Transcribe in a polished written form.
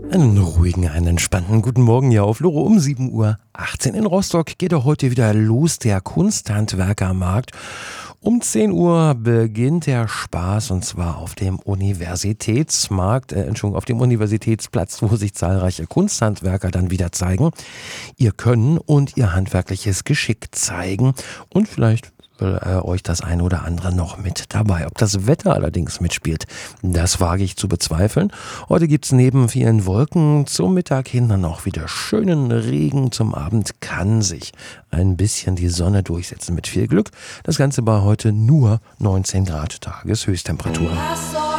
Einen ruhigen, einen entspannten guten Morgen hier auf Loro um 7:18 Uhr. In Rostock geht er heute wieder los, der Kunsthandwerkermarkt. Um 10 Uhr beginnt der Spaß und zwar auf dem auf dem Universitätsplatz, wo sich zahlreiche Kunsthandwerker dann wieder zeigen, ihr Können und ihr handwerkliches Geschick zeigen und vielleicht euch das ein oder andere noch mit dabei. Ob das Wetter allerdings mitspielt, das wage ich zu bezweifeln. Heute gibt es neben vielen Wolken zum Mittag hin dann auch wieder schönen Regen. Zum Abend kann sich ein bisschen die Sonne durchsetzen mit viel Glück. Das Ganze bei heute nur 19 Grad Tageshöchsttemperatur.